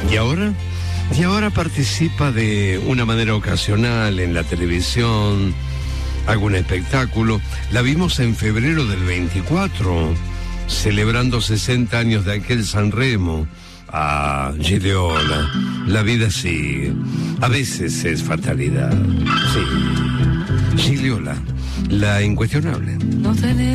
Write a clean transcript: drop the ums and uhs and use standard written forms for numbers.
¿Y ahora? Y ahora participa de una manera ocasional en la televisión, algún espectáculo. La vimos en febrero del 24, celebrando 60 años de aquel San Remo. Ah, Gigliola, la vida sigue. A veces es fatalidad. Sí. Gigliola, la incuestionable. No tener